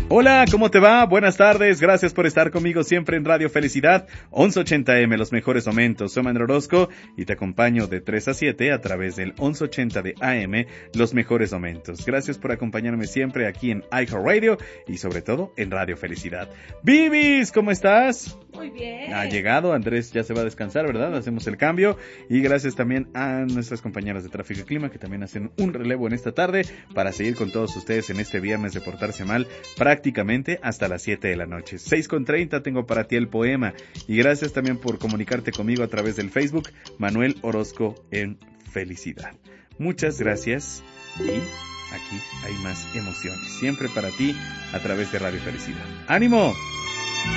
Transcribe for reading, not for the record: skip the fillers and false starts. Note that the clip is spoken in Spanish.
Hola, ¿cómo te va? Buenas tardes, gracias por estar conmigo siempre en Radio Felicidad, 1180M, los mejores momentos. Soy Manuel Orozco y te acompaño de 3 a 7 a través del 1180 de AM, los mejores momentos. Gracias por acompañarme siempre aquí en iHeartRadio y sobre todo en Radio Felicidad. Vivis, ¿cómo estás? Muy bien. Ha llegado, Andrés ya se va a descansar, ¿verdad? Hacemos el cambio y gracias también a nuestras compañeras de Tráfico y Clima que también hacen un relevo en esta tarde para seguir con todos ustedes en este viernes de Portarse Mal, prácticamente hasta las 7 de la noche. 6:30 tengo para ti el poema y gracias también por comunicarte conmigo a través del Facebook Manuel Orozco en Felicidad. Muchas gracias y aquí hay más emociones, siempre para ti a través de Radio Felicidad. ¡Ánimo!